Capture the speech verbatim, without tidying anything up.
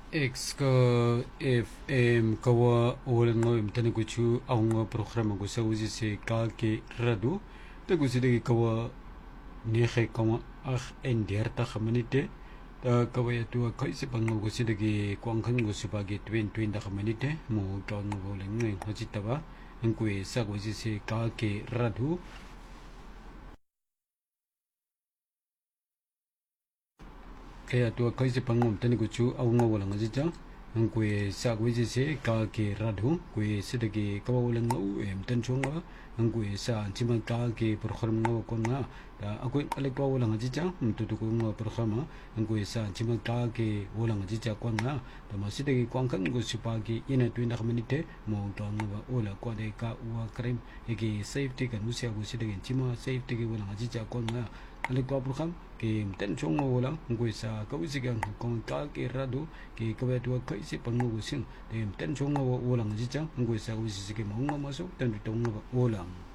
X ka F M kawa olan ngo imtani kuchu aunga programa ko sa uzi se ka ke radu te kusi de kawa nehe kawa ah ender ta khamanite ta kawa ya tu kai se bango kusi de ke kwangkhan kusi ba ke twen twen ta khamanite mo ka ngo olen ngai khajita ba angkue sa kusi se ka ke radu kaya tua kai se pangom tani kuchu aunga wala ngajita angkue sa kuisi se ka ke radhu kue se de ke kawa wala ngau em tan chunga angkue sa chima ka ke program ngau konga da akui kale kawa wala ngajita mtutu ko ngau program angkue sa chima ka ke wala ngajita konga da masih de ke kwangkan ko sipagi ina tu nak menite mo to ngau wala ko de ka wa krem ege safety kan usia ko se de chima safety ke wala ngajita konga kale kawa program ke ten chunga wala angkue sa kawisi kan kon ka ke radu ke kawa tu kai si pangu sing dem ten chong ngo ulang ji chang ngui sa wi si ke mong ma so ten tong ngo ulang